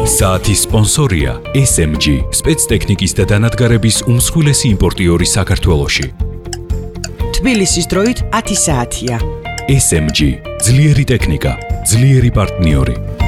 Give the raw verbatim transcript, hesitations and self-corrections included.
საათის სპონსორია ეს ემ ჯი, სპეცტექნიკის და დანადგარების უმსხვილესი იმპორტიორი საქართველოში. თბილისის დროით ათი საათია. ეს ემ ჯი, ძლიერი ტექნიკა, ძლიერი პარტნიორი.